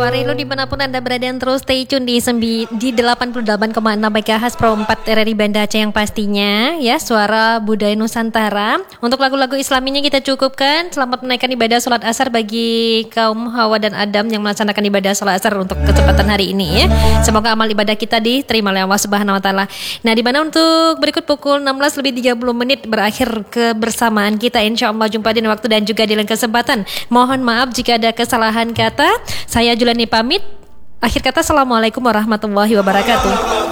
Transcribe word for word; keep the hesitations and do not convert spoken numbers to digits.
Warilu dimanapun Anda berada, yang terus stay tune di, sembi, di delapan puluh delapan koma enam M H Z Pro empat R R I Banda Aceh yang pastinya ya suara budaya Nusantara. Untuk lagu-lagu islaminya kita cukupkan. Selamat menaikkan ibadah sholat asar bagi kaum Hawa dan Adam yang melaksanakan ibadah sholat asar untuk kesempatan hari ini ya. Semoga amal ibadah kita diterima oleh Allah Subhanahu Wa Taala. Nah, di mana untuk berikut pukul enam belas lebih tiga puluh menit berakhir kebersamaan kita. Insya Allah jumpa di waktu dan juga di lain kesempatan. Mohon maaf jika ada kesalahan kata. Saya Julani pamit. Akhir kata, assalamualaikum warahmatullahi wabarakatuh.